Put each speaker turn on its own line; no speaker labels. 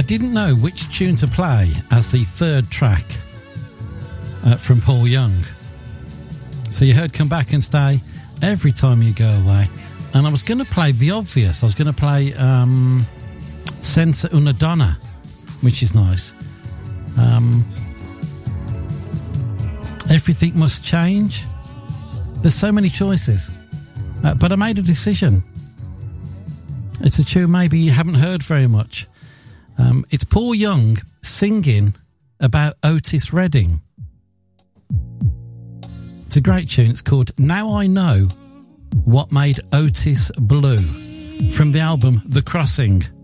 I didn't know which tune to play as the third track from Paul Young. So you heard Come Back and Stay, Every Time You Go Away. And I was going to play the obvious. I was going to play Senza una Donna, which is nice. Everything Must Change. There's so many choices. But I made a decision. It's a tune maybe you haven't heard very much. It's Paul Young singing about Otis Redding. It's a great tune. It's called Now I Know What Made Otis Blue, from the album The Crossing.